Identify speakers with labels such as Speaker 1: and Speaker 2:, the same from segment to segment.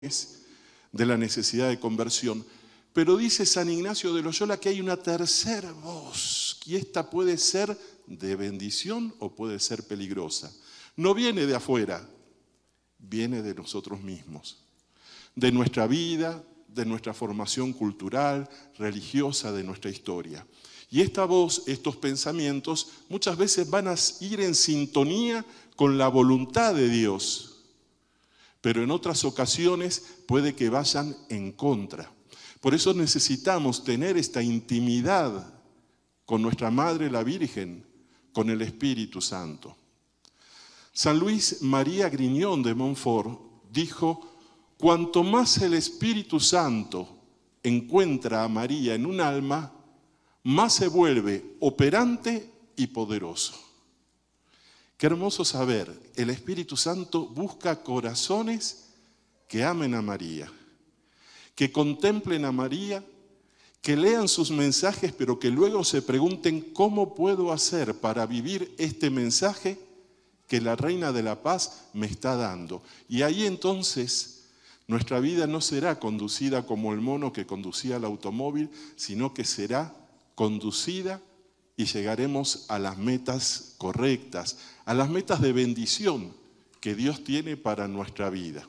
Speaker 1: de la necesidad de conversión. Pero dice San Ignacio de Loyola que hay una tercera voz, y esta puede ser de bendición o puede ser peligrosa. No viene de afuera, viene de nosotros mismos, de nuestra vida, de nuestra formación cultural, religiosa, de nuestra historia. Y esta voz, estos pensamientos, muchas veces van a ir en sintonía con la voluntad de Dios, pero en otras ocasiones puede que vayan en contra. Por eso necesitamos tener esta intimidad con nuestra Madre la Virgen, con el Espíritu Santo. San Luis María Griñón de Montfort dijo: cuanto más el Espíritu Santo encuentra a María en un alma, más se vuelve operante y poderoso. Qué hermoso saber, el Espíritu Santo busca corazones que amen a María, que contemplen a María, que lean sus mensajes, pero que luego se pregunten cómo puedo hacer para vivir este mensaje que la Reina de la Paz me está dando. Y ahí entonces nuestra vida no será conducida como el mono que conducía el automóvil, sino que será conducida y llegaremos a las metas correctas, a las metas de bendición que Dios tiene para nuestra vida.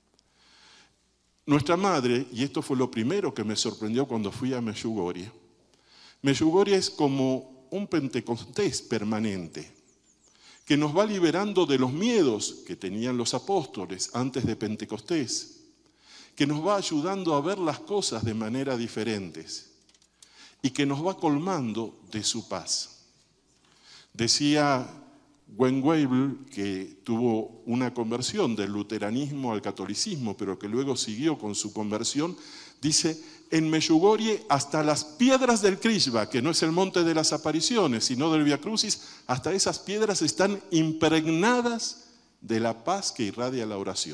Speaker 1: Nuestra madre, y esto fue lo primero que me sorprendió cuando fui a Medjugorje, Medjugorje es como un Pentecostés permanente, que nos va liberando de los miedos que tenían los apóstoles antes de Pentecostés, que nos va ayudando a ver las cosas de manera diferentes y que nos va colmando de su paz. Decía Gwen Weibel, que tuvo una conversión del luteranismo al catolicismo, pero que luego siguió con su conversión, dice: en Medjugorje hasta las piedras del Krishva, que no es el monte de las apariciones, sino del Via Crucis, hasta esas piedras están impregnadas de la paz que irradia la oración.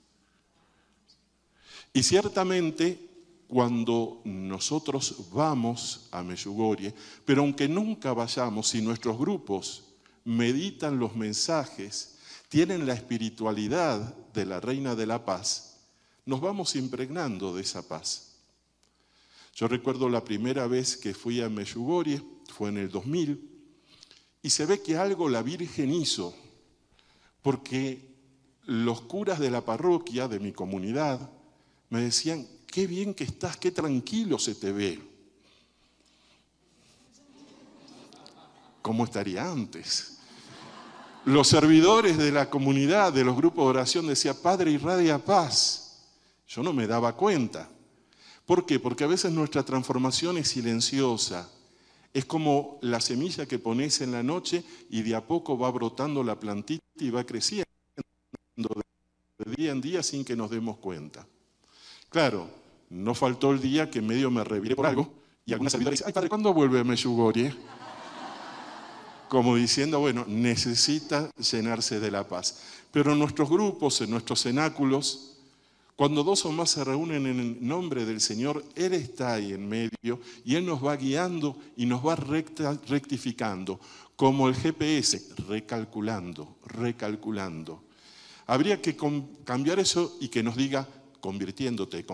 Speaker 1: Y ciertamente, cuando nosotros vamos a Medjugorje, pero aunque nunca vayamos, si nuestros grupos meditan los mensajes, tienen la espiritualidad de la Reina de la Paz, nos vamos impregnando de esa paz. Yo recuerdo la primera vez que fui a Medjugorje, fue en el 2000, y se ve que algo la Virgen hizo, porque los curas de la parroquia, de mi comunidad, me decían: qué bien que estás, qué tranquilo se te ve. ¿Cómo estaría antes? Los servidores de la comunidad, de los grupos de oración, decían: Padre, irradia paz. Yo no me daba cuenta. ¿Por qué? Porque a veces nuestra transformación es silenciosa. Es como la semilla que pones en la noche y de a poco va brotando la plantita y va creciendo de día en día sin que nos demos cuenta. Claro, no faltó el día que medio me reviré por algo y alguna servidora dice: ay, padre, ¿cuándo vuelve a Medjugorje? Como diciendo, bueno, necesita llenarse de la paz. Pero en nuestros grupos, en nuestros cenáculos, cuando dos o más se reúnen en el nombre del Señor, Él está ahí en medio y Él nos va guiando y nos va rectificando, como el GPS, recalculando. Habría que cambiar eso y que nos diga: convirtiéndote.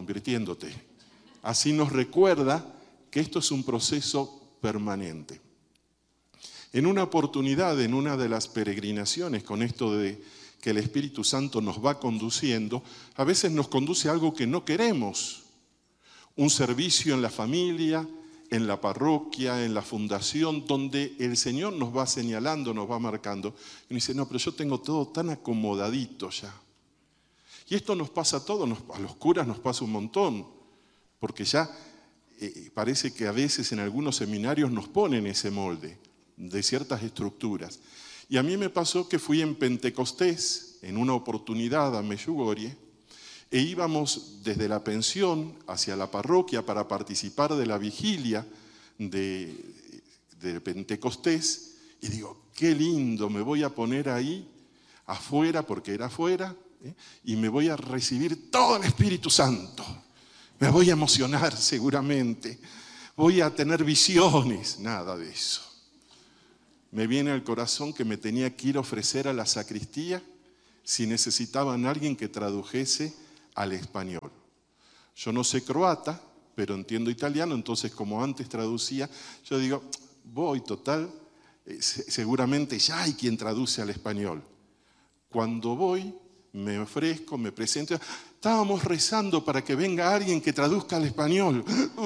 Speaker 1: Así nos recuerda que esto es un proceso permanente. En una oportunidad, en una de las peregrinaciones, con esto de que el Espíritu Santo nos va conduciendo, a veces nos conduce a algo que no queremos. Un servicio en la familia, en la parroquia, en la fundación, donde el Señor nos va señalando, nos va marcando. Y dice: no, pero yo tengo todo tan acomodadito ya. Y esto nos pasa a todos, a los curas nos pasa un montón, porque ya parece que a veces en algunos seminarios nos ponen ese molde de ciertas estructuras. Y a mí me pasó que fui en Pentecostés, en una oportunidad a Medjugorje, e íbamos desde la pensión hacia la parroquia para participar de la vigilia de Pentecostés, y digo: qué lindo, me voy a poner ahí afuera, porque era afuera, y me voy a recibir todo el Espíritu Santo. Me voy a emocionar seguramente, voy a tener visiones. Nada de eso. Me viene al corazón que me tenía que ir a ofrecer a la sacristía si necesitaban a alguien que tradujese al español. Yo no sé croata, pero entiendo italiano, entonces como antes traducía, yo digo, voy total, seguramente ya hay quien traduce al español. Cuando voy, me ofrezco, me presento, estábamos rezando para que venga alguien que traduzca al español.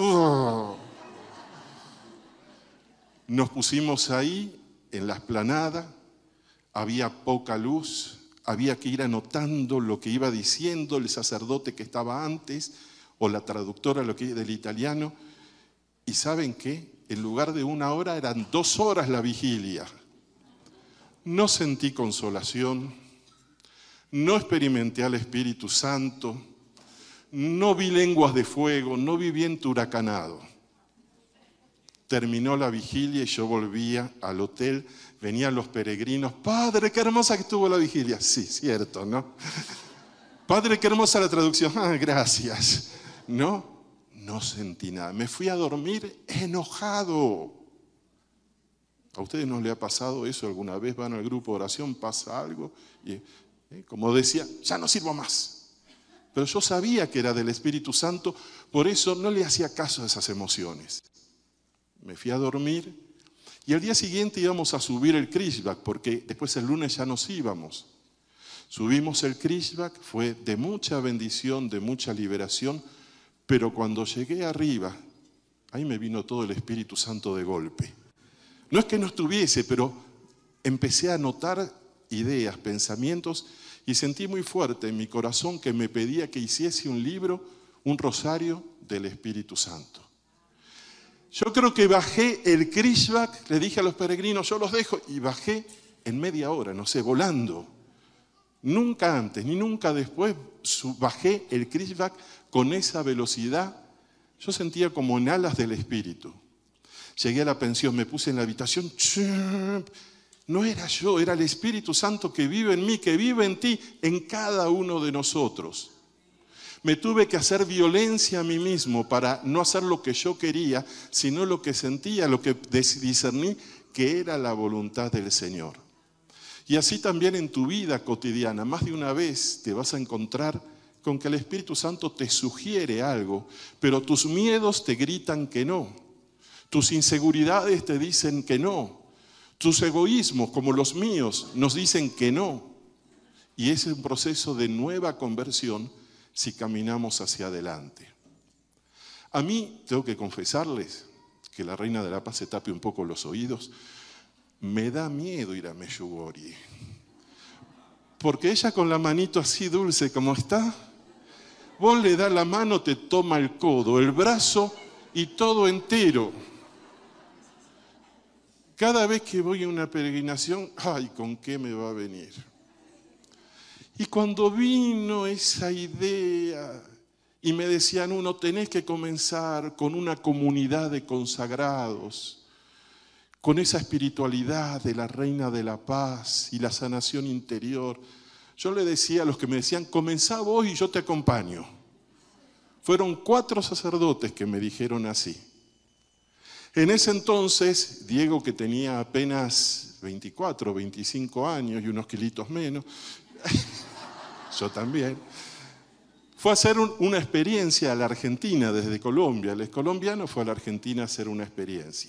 Speaker 1: Nos pusimos ahí, en la explanada, había poca luz, había que ir anotando lo que iba diciendo el sacerdote que estaba antes, o la traductora del italiano, y ¿saben qué? En lugar de 1 hora eran 2 horas la vigilia. No sentí consolación, no experimenté al Espíritu Santo, no vi lenguas de fuego, no vi viento huracanado. Terminó la vigilia y yo volvía al hotel, venían los peregrinos. Padre, qué hermosa que estuvo la vigilia. Sí, cierto, ¿no? Padre, qué hermosa la traducción. Gracias. No sentí nada. Me fui a dormir enojado. ¿A ustedes no les ha pasado eso alguna vez? Van al grupo de oración, pasa algo y, como decía, ya no sirvo más. Pero yo sabía que era del Espíritu Santo, por eso no le hacía caso a esas emociones. Me fui a dormir y al día siguiente íbamos a subir el Krishbak, porque después el lunes ya nos íbamos. Subimos el Krishbak, fue de mucha bendición, de mucha liberación, pero cuando llegué arriba, ahí me vino todo el Espíritu Santo de golpe. No es que no estuviese, pero empecé a notar ideas, pensamientos, y sentí muy fuerte en mi corazón que me pedía que hiciese un libro, un rosario del Espíritu Santo. Yo creo que bajé el Krishbak, le dije a los peregrinos, yo los dejo, y bajé en media hora, no sé, volando. Nunca antes ni nunca después bajé el Krishbak con esa velocidad. Yo sentía como en alas del Espíritu. Llegué a la pensión, me puse en la habitación. No era yo, era el Espíritu Santo que vive en mí, que vive en ti, en cada uno de nosotros. Me tuve que hacer violencia a mí mismo para no hacer lo que yo quería, sino lo que sentía, lo que discerní que era la voluntad del Señor. Y así también en tu vida cotidiana, más de una vez te vas a encontrar con que el Espíritu Santo te sugiere algo, pero tus miedos te gritan que no. Tus inseguridades te dicen que no. Tus egoísmos, como los míos, nos dicen que no. Y es un proceso de nueva conversión si caminamos hacia adelante. A mí, tengo que confesarles, que la Reina de la Paz se tape un poco los oídos, me da miedo ir a Medjugorje. Porque ella con la manito así dulce como está, vos le das la mano, te toma el codo, el brazo y todo entero. Cada vez que voy a una peregrinación, ay, ¿con qué me va a venir? Y cuando vino esa idea y me decían, uno, tenés que comenzar con una comunidad de consagrados, con esa espiritualidad de la Reina de la Paz y la sanación interior. Yo le decía a los que me decían, comenzá vos y yo te acompaño. Fueron 4 sacerdotes que me dijeron así. En ese entonces, Diego, que tenía apenas 24, 25 años y unos kilitos menos, yo también, fue a hacer una experiencia a la Argentina desde Colombia. El colombiano fue a la Argentina a hacer una experiencia.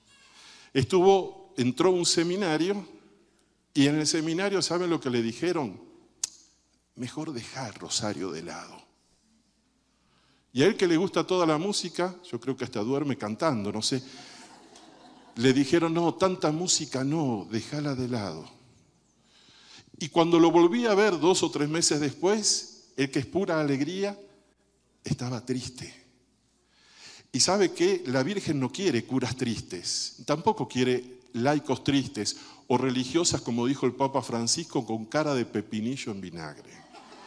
Speaker 1: Entró a un seminario y en el seminario, ¿saben lo que le dijeron? Mejor dejar el rosario de lado. Y a él que le gusta toda la música, yo creo que hasta duerme cantando, no sé. Le dijeron, no, tanta música no, déjala de lado. Y cuando lo volví a ver 2 o 3 meses después, el que es pura alegría, estaba triste. Y ¿sabe qué? La Virgen no quiere curas tristes, tampoco quiere laicos tristes o religiosas, como dijo el Papa Francisco, con cara de pepinillo en vinagre.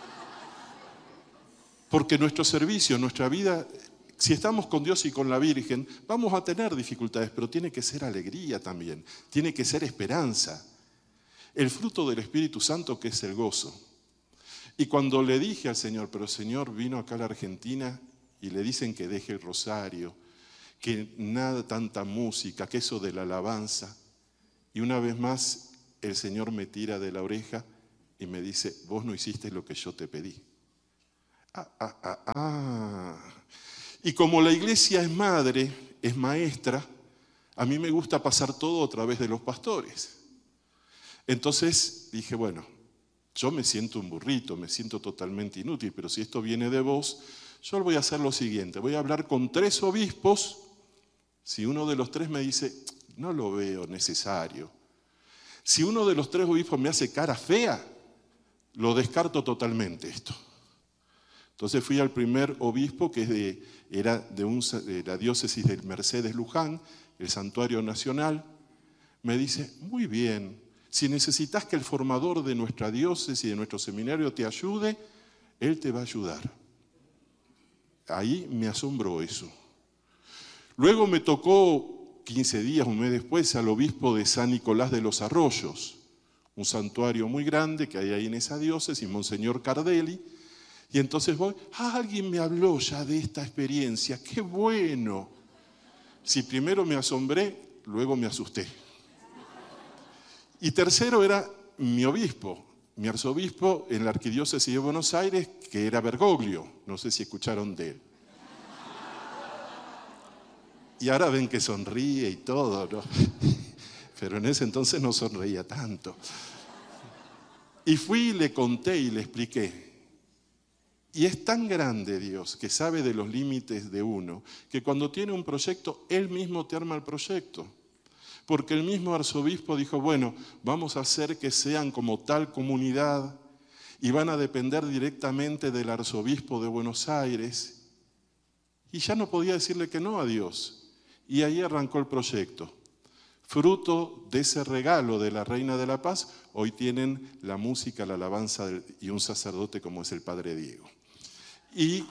Speaker 1: Porque nuestro servicio, nuestra vida, si estamos con Dios y con la Virgen, vamos a tener dificultades, pero tiene que ser alegría también, tiene que ser esperanza. El fruto del Espíritu Santo, que es el gozo. Y cuando le dije al Señor, pero Señor, vino acá a la Argentina y le dicen que deje el rosario, que nada tanta música, que eso de la alabanza. Y una vez más el Señor me tira de la oreja y me dice, vos no hiciste lo que yo te pedí. Y como la iglesia es madre, es maestra, a mí me gusta pasar todo a través de los pastores. Entonces dije, bueno, yo me siento un burrito, me siento totalmente inútil, pero si esto viene de vos, yo voy a hacer lo siguiente, voy a hablar con 3 obispos, si uno de los 3 me dice, no lo veo necesario. Si uno de los 3 obispos me hace cara fea, lo descarto totalmente esto. Entonces fui al primer obispo, que era de la diócesis de Mercedes Luján, el Santuario Nacional. Me dice, muy bien, si necesitas que el formador de nuestra diócesis y de nuestro seminario te ayude, él te va a ayudar. Ahí me asombró eso. Luego me tocó 15 días, un mes después, al obispo de San Nicolás de los Arroyos, un santuario muy grande que hay ahí en esa diócesis, Monseñor Cardelli. Y entonces voy, alguien me habló ya de esta experiencia, qué bueno. Si primero me asombré, luego me asusté. Y tercero era mi obispo, mi arzobispo en la arquidiócesis de Buenos Aires, que era Bergoglio, no sé si escucharon de él. Y ahora ven que sonríe y todo, ¿no? Pero en ese entonces no sonreía tanto. Y fui y le conté y le expliqué. Y es tan grande Dios, que sabe de los límites de uno, que cuando tiene un proyecto, Él mismo te arma el proyecto. Porque el mismo arzobispo dijo, bueno, vamos a hacer que sean como tal comunidad y van a depender directamente del arzobispo de Buenos Aires. Y ya no podía decirle que no a Dios. Y ahí arrancó el proyecto. Fruto de ese regalo de la Reina de la Paz, hoy tienen la música, la alabanza y un sacerdote como es el Padre Diego. Y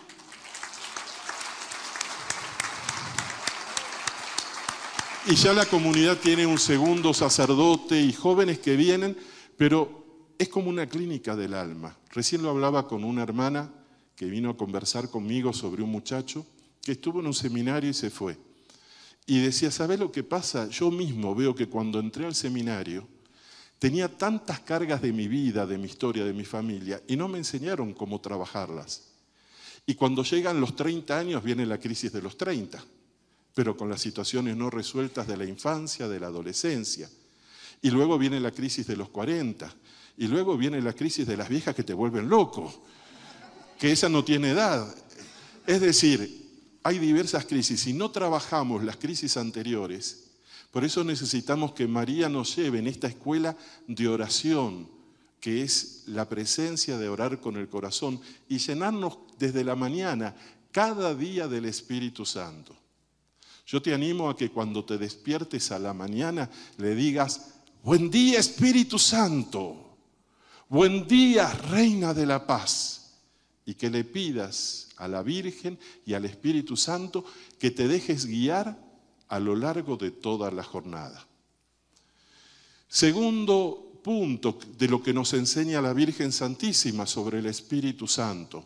Speaker 1: ya la comunidad tiene un segundo sacerdote y jóvenes que vienen, pero es como una clínica del alma. Recién lo hablaba con una hermana que vino a conversar conmigo sobre un muchacho que estuvo en un seminario y se fue. Y decía, ¿sabés lo que pasa? Yo mismo veo que cuando entré al seminario tenía tantas cargas de mi vida, de mi historia, de mi familia, y no me enseñaron cómo trabajarlas. Y cuando llegan los 30 años viene la crisis de los 30, pero con las situaciones no resueltas de la infancia, de la adolescencia. Y luego viene la crisis de los 40, y luego viene la crisis de las viejas que te vuelven loco, que esa no tiene edad. Es decir, hay diversas crisis. Si no trabajamos las crisis anteriores, por eso necesitamos que María nos lleve en esta escuela de oración, que es la presencia de orar con el corazón y llenarnos desde la mañana, cada día del Espíritu Santo. Yo te animo a que cuando te despiertes a la mañana le digas, buen día Espíritu Santo, buen día Reina de la Paz, y que le pidas a la Virgen y al Espíritu Santo que te dejes guiar a lo largo de toda la jornada. Segundo punto de lo que nos enseña la Virgen Santísima sobre el Espíritu Santo.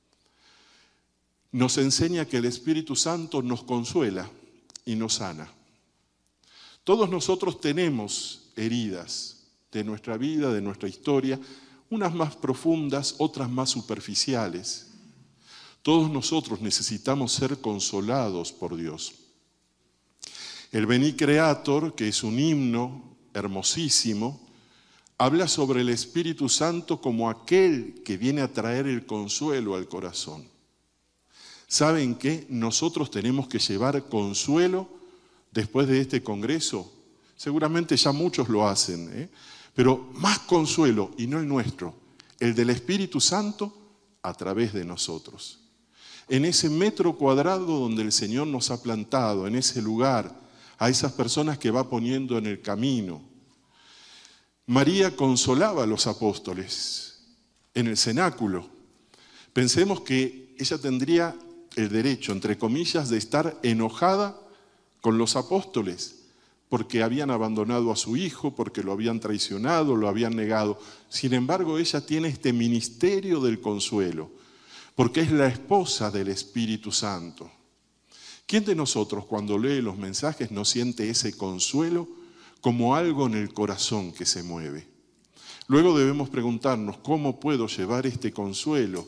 Speaker 1: Nos enseña que el Espíritu Santo nos consuela y nos sana. Todos nosotros tenemos heridas de nuestra vida, de nuestra historia, unas más profundas, otras más superficiales. Todos nosotros necesitamos ser consolados por Dios. El Veni Creator, que es un himno hermosísimo, habla sobre el Espíritu Santo como aquel que viene a traer el consuelo al corazón. ¿Saben qué? Nosotros tenemos que llevar consuelo después de este congreso. Seguramente ya muchos lo hacen, pero más consuelo, y no el nuestro, el del Espíritu Santo a través de nosotros. En ese metro cuadrado donde el Señor nos ha plantado, en ese lugar, a esas personas que va poniendo en el camino. María consolaba a los apóstoles en el cenáculo. Pensemos que ella tendría el derecho, entre comillas, de estar enojada con los apóstoles porque habían abandonado a su hijo, porque lo habían traicionado, lo habían negado. Sin embargo, ella tiene este ministerio del consuelo, porque es la esposa del Espíritu Santo. ¿Quién de nosotros cuando lee los mensajes no siente ese consuelo como algo en el corazón que se mueve? Luego debemos preguntarnos, ¿cómo puedo llevar este consuelo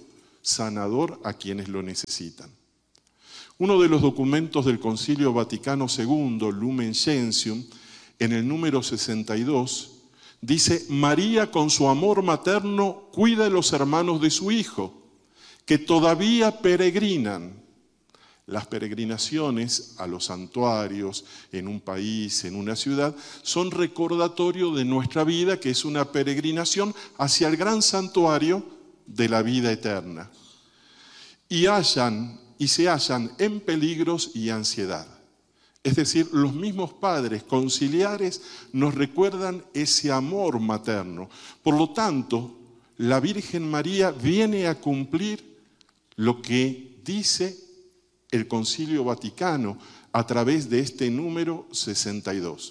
Speaker 1: sanador a quienes lo necesitan. Uno de los documentos del Concilio Vaticano II, Lumen Gentium, en el número 62, dice: María con su amor materno cuida a los hermanos de su Hijo, que todavía peregrinan. Las peregrinaciones a los santuarios en un país, en una ciudad, son recordatorio de nuestra vida, que es una peregrinación hacia el gran santuario de la vida eterna. Y se hallan en peligros y ansiedad. Es decir, los mismos padres conciliares nos recuerdan ese amor materno. Por lo tanto, la Virgen María viene a cumplir lo que dice el Concilio Vaticano a través de este número 62.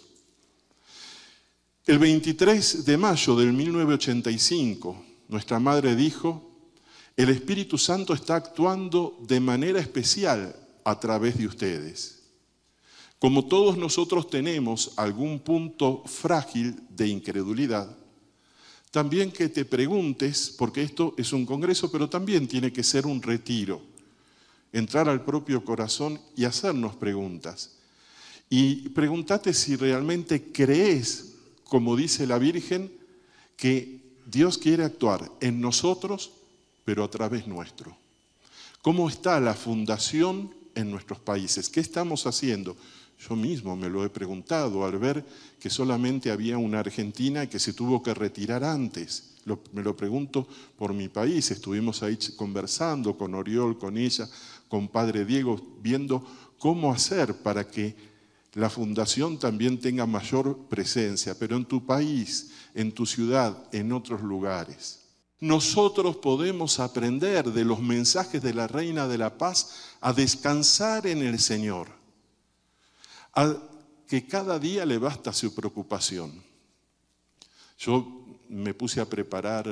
Speaker 1: El 23 de mayo del 1985, nuestra madre dijo: el Espíritu Santo está actuando de manera especial a través de ustedes. Como todos nosotros tenemos algún punto frágil de incredulidad, también que te preguntes, porque esto es un congreso, pero también tiene que ser un retiro, entrar al propio corazón y hacernos preguntas. Y pregúntate si realmente crees, como dice la Virgen, que Dios quiere actuar en nosotros, pero a través nuestro. ¿Cómo está la fundación en nuestros países? ¿Qué estamos haciendo? Yo mismo me lo he preguntado al ver que solamente había una Argentina que se tuvo que retirar antes. Me lo pregunto por mi país. Estuvimos ahí conversando con Oriol, con ella, con Padre Diego, viendo cómo hacer para que la fundación también tenga mayor presencia, pero en tu país, en tu ciudad, en otros lugares. Nosotros podemos aprender de los mensajes de la Reina de la Paz a descansar en el Señor, a que cada día le basta su preocupación. Yo me puse a preparar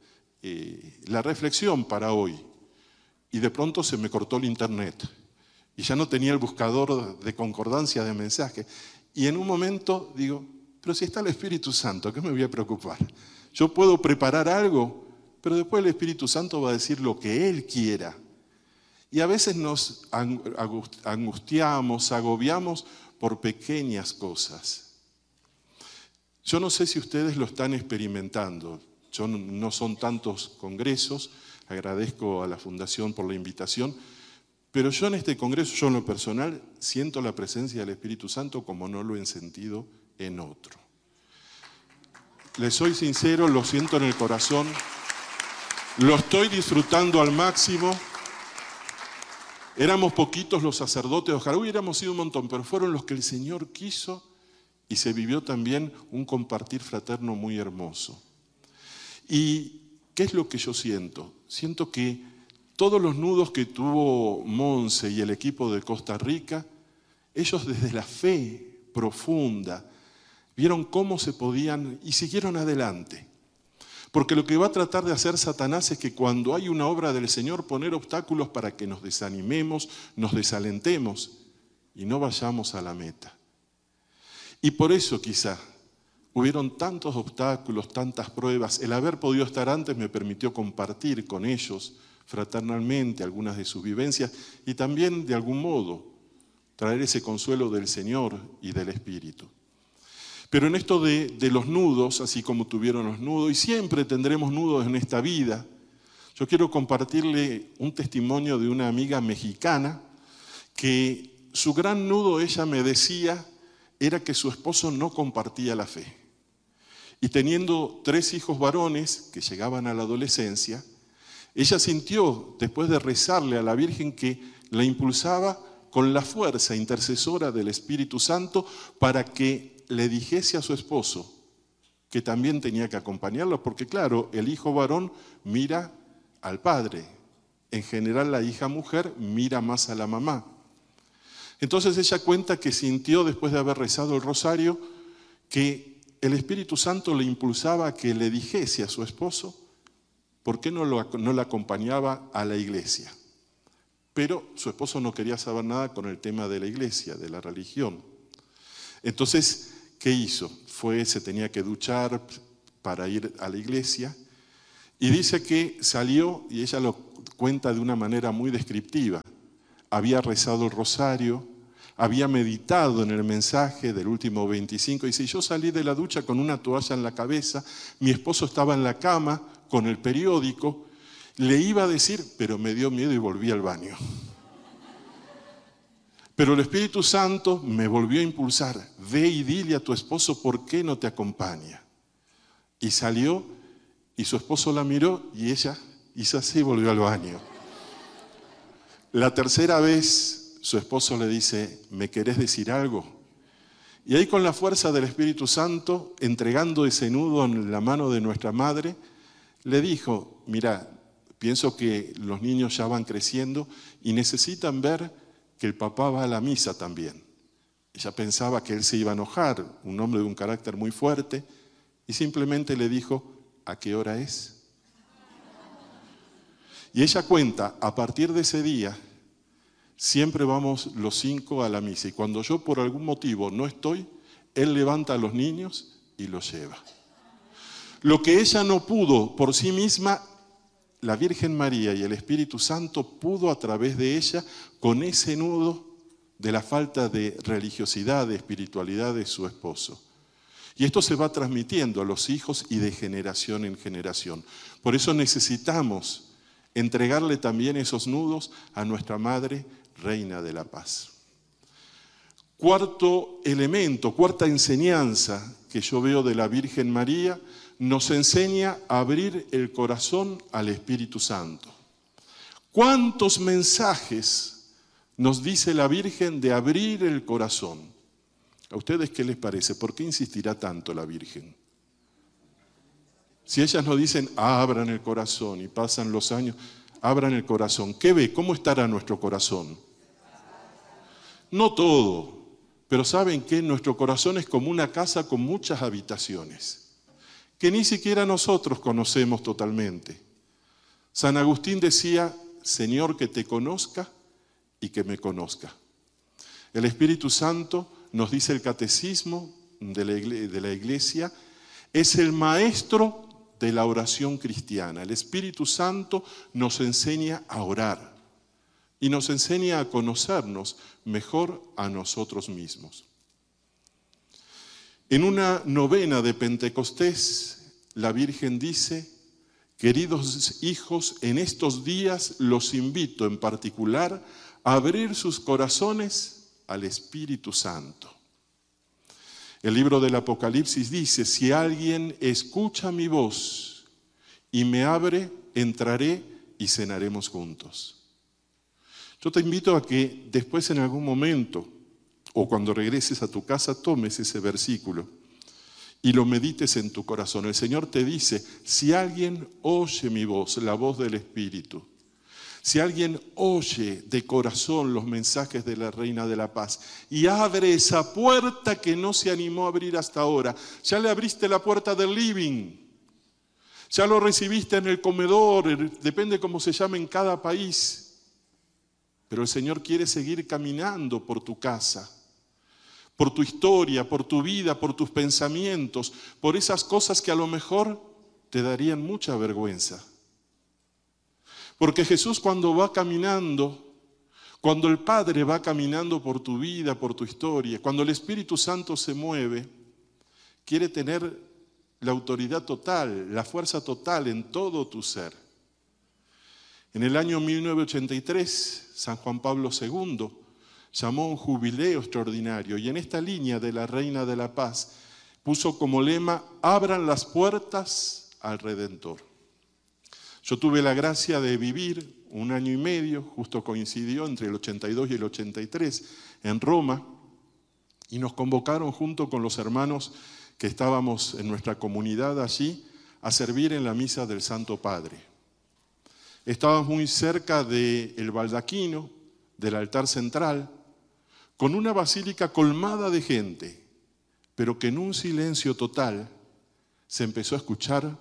Speaker 1: la reflexión para hoy y de pronto se me cortó el internet y ya no tenía el buscador de concordancia de mensajes. Y en un momento digo, pero si está el Espíritu Santo, ¿qué me voy a preocupar? Yo puedo preparar algo, pero después el Espíritu Santo va a decir lo que Él quiera. Y a veces nos angustiamos, agobiamos por pequeñas cosas. Yo no sé si ustedes lo están experimentando. No son tantos congresos, agradezco a la Fundación por la invitación, pero yo en este congreso, yo en lo personal, siento la presencia del Espíritu Santo como no lo he sentido en otro. Les soy sincero, lo siento en el corazón, lo estoy disfrutando al máximo. Éramos poquitos los sacerdotes, ojalá hubiéramos sido un montón, pero fueron los que el Señor quiso y se vivió también un compartir fraterno muy hermoso. ¿Y qué es lo que yo siento? Siento que todos los nudos que tuvo Monse y el equipo de Costa Rica, ellos desde la fe profunda vieron cómo se podían y siguieron adelante. Porque lo que va a tratar de hacer Satanás es que cuando hay una obra del Señor poner obstáculos para que nos desanimemos, nos desalentemos y no vayamos a la meta. Y por eso quizá hubieron tantos obstáculos, tantas pruebas. El haber podido estar antes me permitió compartir con ellos fraternalmente algunas de sus vivencias y también de algún modo traer ese consuelo del Señor y del Espíritu. Pero en esto de los nudos, así como tuvieron los nudos, y siempre tendremos nudos en esta vida, yo quiero compartirle un testimonio de una amiga mexicana que su gran nudo, ella me decía, era que su esposo no compartía la fe. Y teniendo 3 hijos varones que llegaban a la adolescencia, ella sintió, después de rezarle a la Virgen, que la impulsaba con la fuerza intercesora del Espíritu Santo para que le dijese a su esposo que también tenía que acompañarlo, porque claro, el hijo varón mira al padre. En general la hija mujer mira más a la mamá. Entonces ella cuenta que sintió, después de haber rezado el rosario, que el Espíritu Santo le impulsaba a que le dijese a su esposo por qué no la acompañaba a la iglesia. Pero su esposo no quería saber nada con el tema de la iglesia, de la religión. Entonces, ¿qué hizo? Se tenía que duchar para ir a la iglesia Y dice que salió, y ella lo cuenta de una manera muy descriptiva. Había rezado el rosario, había meditado en el mensaje del último 25. Dice, yo salí de la ducha con una toalla en la cabeza, mi esposo estaba en la cama con el periódico, le iba a decir, pero me dio miedo y volví al baño. Pero el Espíritu Santo me volvió a impulsar, ve y dile a tu esposo por qué no te acompaña. Y salió y su esposo la miró y ella hizo así y volvió al baño. La tercera vez su esposo le dice, ¿me querés decir algo? Y ahí con la fuerza del Espíritu Santo, entregando ese nudo en la mano de nuestra madre, le dijo, mira, pienso que los niños ya van creciendo y necesitan ver que el papá va a la misa también. Ella pensaba que él se iba a enojar, un hombre de un carácter muy fuerte, y simplemente le dijo, ¿a qué hora es? Y ella cuenta, a partir de ese día, siempre vamos los 5 a la misa, y cuando yo por algún motivo no estoy, él levanta a los niños y los lleva. Lo que ella no pudo por sí misma, la Virgen María y el Espíritu Santo pudo a través de ella, con ese nudo de la falta de religiosidad, de espiritualidad de su esposo. Y esto se va transmitiendo a los hijos y de generación en generación. Por eso necesitamos entregarle también esos nudos a nuestra Madre, Reina de la Paz. Cuarto elemento, cuarta enseñanza que yo veo de la Virgen María, nos enseña a abrir el corazón al Espíritu Santo. ¿Cuántos mensajes nos dice la Virgen de abrir el corazón? ¿A ustedes qué les parece? ¿Por qué insistirá tanto la Virgen? Si ellas nos dicen, abran el corazón, y pasan los años, abran el corazón. ¿Qué ve? ¿Cómo estará nuestro corazón? No todo, pero ¿saben qué? Nuestro corazón es como una casa con muchas habitaciones, que ni siquiera nosotros conocemos totalmente. San Agustín decía, Señor, que te conozca y que me conozca. El Espíritu Santo, nos dice el Catecismo de la Iglesia, es el maestro de la oración cristiana. El Espíritu Santo nos enseña a orar y nos enseña a conocernos mejor a nosotros mismos. En una novena de Pentecostés, la Virgen dice, queridos hijos, en estos días los invito en particular a abrir sus corazones al Espíritu Santo. El libro del Apocalipsis dice, si alguien escucha mi voz y me abre, entraré y cenaremos juntos. Yo te invito a que después en algún momento, o cuando regreses a tu casa, tomes ese versículo y lo medites en tu corazón. El Señor te dice, si alguien oye mi voz, la voz del Espíritu, si alguien oye de corazón los mensajes de la Reina de la Paz y abre esa puerta que no se animó a abrir hasta ahora, ya le abriste la puerta del living, ya lo recibiste en el comedor, depende cómo se llame en cada país, pero el Señor quiere seguir caminando por tu casa, por tu historia, por tu vida, por tus pensamientos, por esas cosas que a lo mejor te darían mucha vergüenza. Porque Jesús cuando va caminando, cuando el Padre va caminando por tu vida, por tu historia, cuando el Espíritu Santo se mueve, quiere tener la autoridad total, la fuerza total en todo tu ser. En el año 1983, San Juan Pablo II llamó un jubileo extraordinario y en esta línea de la Reina de la Paz puso como lema, abran las puertas al Redentor. Yo tuve la gracia de vivir 1 año y medio, justo coincidió entre el 82 y el 83, en Roma, y nos convocaron junto con los hermanos que estábamos en nuestra comunidad allí a servir en la misa del Santo Padre. Estábamos muy cerca del baldaquino, del altar central, con una basílica colmada de gente, pero que en un silencio total se empezó a escuchar.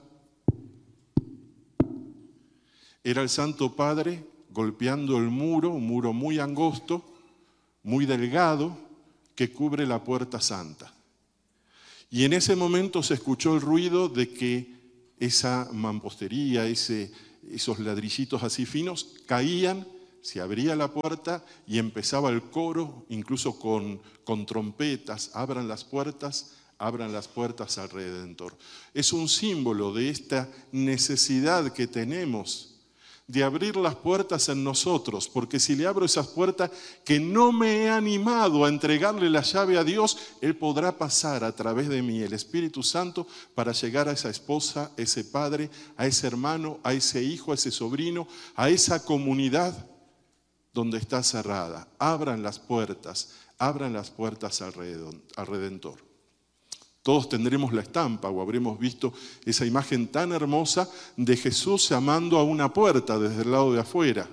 Speaker 1: Era el Santo Padre golpeando el muro, un muro muy angosto, muy delgado, que cubre la puerta santa. Y en ese momento se escuchó el ruido de que esa mampostería, esos ladrillitos así finos, caían, se abría la puerta y empezaba el coro, incluso con trompetas, abran las puertas al Redentor. Es un símbolo de esta necesidad que tenemos de abrir las puertas en nosotros, porque si le abro esas puertas que no me he animado a entregarle la llave a Dios, Él podrá pasar a través de mí, el Espíritu Santo, para llegar a esa esposa, a ese padre, a ese hermano, a ese hijo, a ese sobrino, a esa comunidad donde está cerrada. Abran las puertas al Redentor. Todos tendremos la estampa o habremos visto esa imagen tan hermosa de Jesús llamando a una puerta desde el lado de afuera.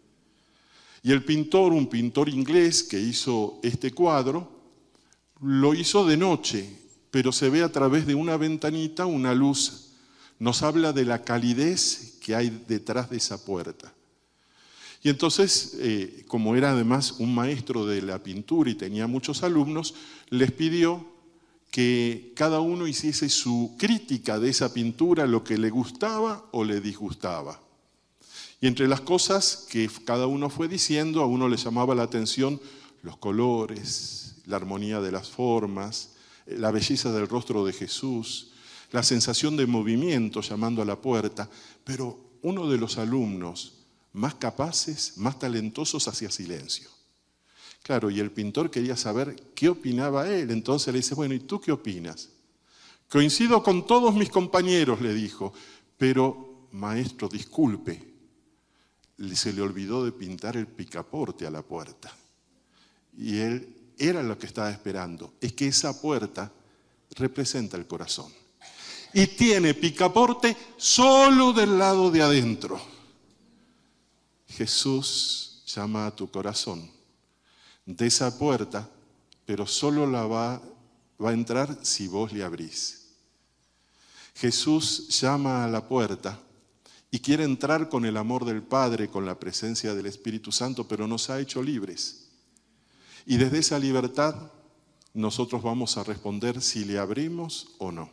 Speaker 1: Y el pintor, un pintor inglés que hizo este cuadro, lo hizo de noche, pero se ve a través de una ventanita una luz. Nos habla de la calidez que hay detrás de esa puerta. Y entonces, como era además un maestro de la pintura y tenía muchos alumnos, les pidió que cada uno hiciese su crítica de esa pintura, lo que le gustaba o le disgustaba. Y entre las cosas que cada uno fue diciendo, a uno le llamaba la atención los colores, la armonía de las formas, la belleza del rostro de Jesús, la sensación de movimiento llamando a la puerta, pero uno de los alumnos más capaces, más talentosos, hacía silencio. Claro, y el pintor quería saber qué opinaba él. Entonces le dice, bueno, ¿y tú qué opinas? Coincido con todos mis compañeros, le dijo, pero maestro, disculpe, se le olvidó de pintar el picaporte a la puerta. Y él era lo que estaba esperando, es que esa puerta representa el corazón. Y tiene picaporte solo del lado de adentro. Jesús llama a tu corazón de esa puerta, pero solo va a entrar si vos le abrís. Jesús llama a la puerta y quiere entrar con el amor del Padre, con la presencia del Espíritu Santo, pero nos ha hecho libres. Y desde esa libertad nosotros vamos a responder si le abrimos o no.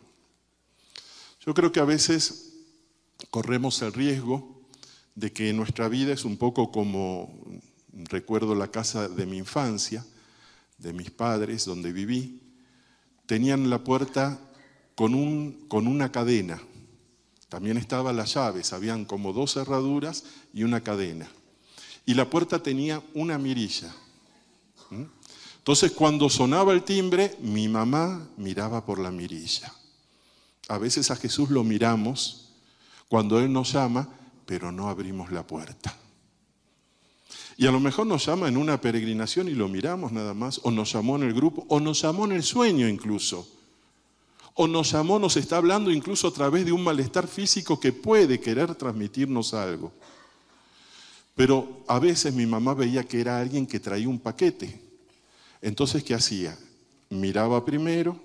Speaker 1: Yo creo que a veces corremos el riesgo de que nuestra vida es un poco como, recuerdo la casa de mi infancia, de mis padres, donde viví, tenían la puerta con una cadena. También estaban las llaves, habían como 2 cerraduras y una cadena. Y la puerta tenía una mirilla. Entonces cuando sonaba el timbre, mi mamá miraba por la mirilla. A veces a Jesús lo miramos cuando Él nos llama, pero no abrimos la puerta. Y a lo mejor nos llama en una peregrinación y lo miramos nada más, o nos llamó en el grupo, o nos llamó en el sueño incluso. O nos llamó, nos está hablando incluso a través de un malestar físico que puede querer transmitirnos algo. Pero a veces mi mamá veía que era alguien que traía un paquete. Entonces, ¿qué hacía? Miraba primero,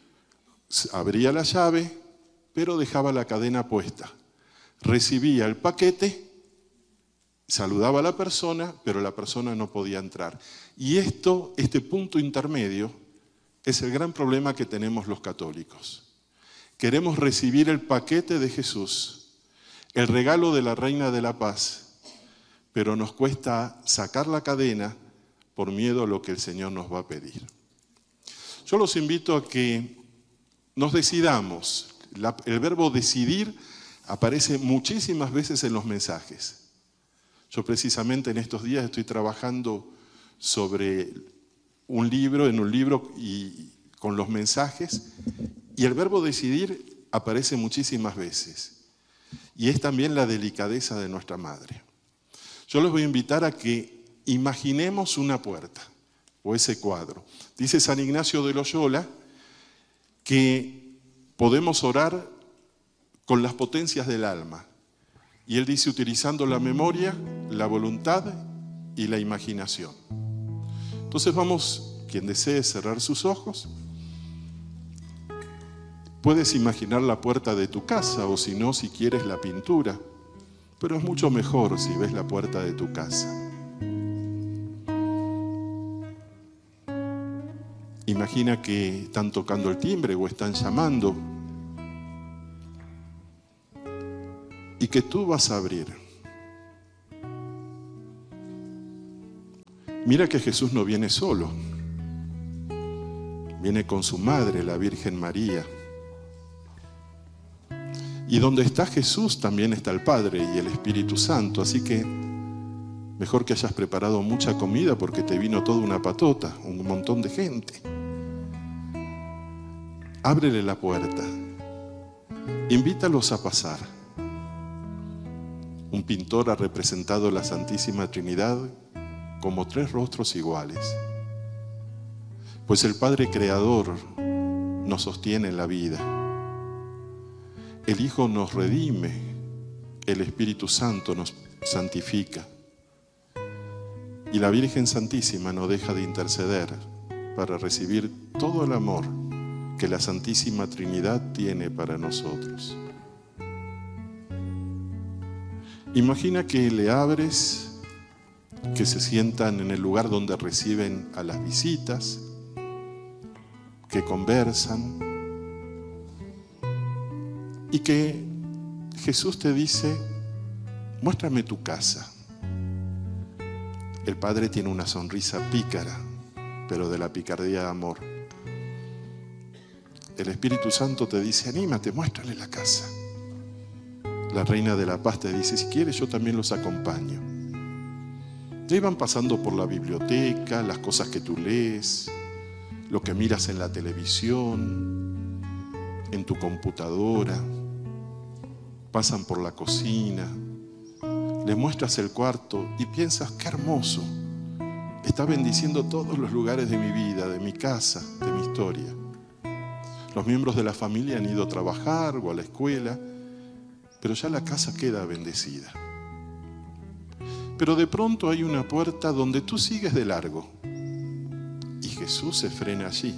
Speaker 1: abría la llave, pero dejaba la cadena puesta. Recibía el paquete, saludaba a la persona, pero la persona no podía entrar. Y este punto intermedio es el gran problema que tenemos los católicos. Queremos recibir el paquete de Jesús, el regalo de la Reina de la Paz, pero nos cuesta sacar la cadena por miedo a lo que el Señor nos va a pedir. Yo los invito a que nos decidamos. El verbo decidir aparece muchísimas veces en los mensajes. Yo precisamente en estos días estoy trabajando sobre un libro y con los mensajes, y el verbo decidir aparece muchísimas veces. Y es también la delicadeza de nuestra madre. Yo les voy a invitar a que imaginemos una puerta o ese cuadro. Dice San Ignacio de Loyola que podemos orar con las potencias del alma. Y él dice utilizando la memoria, la voluntad y la imaginación. Entonces vamos, quien desee cerrar sus ojos, puedes imaginar la puerta de tu casa o si no, si quieres la pintura, pero es mucho mejor si ves la puerta de tu casa. Imagina que están tocando el timbre o están llamando. que tú vas a abrir. Mira que Jesús no viene solo. Viene con su madre, la Virgen María. Y donde está Jesús también está el Padre y el Espíritu Santo. Así que mejor que hayas preparado mucha comida porque te vino toda una patota, un montón de gente. Ábrele la puerta. Invítalos a pasar. Un pintor ha representado la Santísima Trinidad como 3 rostros iguales. Pues el Padre Creador nos sostiene en la vida. El Hijo nos redime. El Espíritu Santo nos santifica. Y la Virgen Santísima no deja de interceder para recibir todo el amor que la Santísima Trinidad tiene para nosotros. Imagina que le abres, que se sientan en el lugar donde reciben a las visitas, que conversan, y que Jesús te dice: muéstrame tu casa. El Padre tiene una sonrisa pícara, pero de la picardía de amor. El Espíritu Santo te dice: anímate, muéstrale la casa. La Reina de la Paz te dice: si quieres yo también los acompaño. Ya iban pasando por la biblioteca, las cosas que tú lees, lo que miras en la televisión, en tu computadora. Pasan por la cocina, le muestras el cuarto y piensas: qué hermoso. Está bendiciendo todos los lugares de mi vida, de mi casa, de mi historia. Los miembros de la familia han ido a trabajar o a la escuela, pero ya la casa queda bendecida. Pero de pronto hay una puerta donde tú sigues de largo y Jesús se frena allí.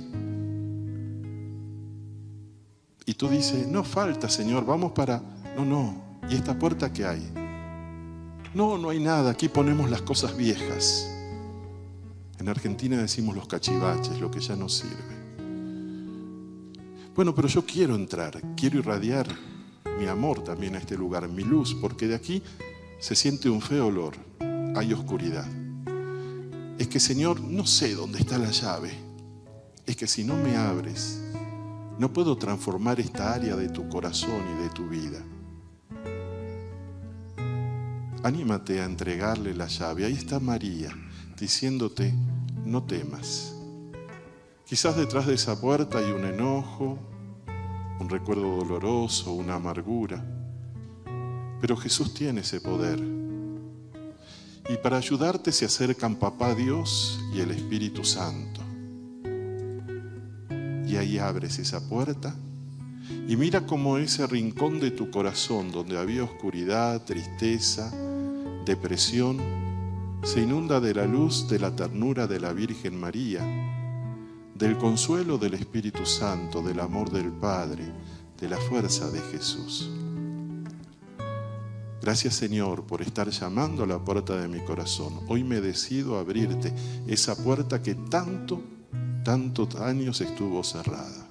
Speaker 1: Y tú dices: no falta, Señor, vamos para... No, ¿y esta puerta qué hay? No hay nada, aquí ponemos las cosas viejas. En Argentina decimos los cachivaches, lo que ya no sirve. Bueno, pero yo quiero entrar, quiero irradiar mi amor también a este lugar, mi luz, porque de aquí se siente un feo olor, hay oscuridad. Es que, Señor, no sé dónde está la llave. Es que si no me abres, no puedo transformar esta área de tu corazón y de tu vida. Anímate a entregarle la llave. Ahí está María, diciéndote: no temas. Quizás detrás de esa puerta hay un enojo, un recuerdo doloroso, una amargura. Pero Jesús tiene ese poder. Y para ayudarte se acercan Papá Dios y el Espíritu Santo. Y ahí abres esa puerta y mira cómo ese rincón de tu corazón donde había oscuridad, tristeza, depresión, se inunda de la luz de la ternura de la Virgen María, del consuelo del Espíritu Santo, del amor del Padre, de la fuerza de Jesús. Gracias, Señor, por estar llamando a la puerta de mi corazón. Hoy me decido a abrirte esa puerta que tantos años estuvo cerrada.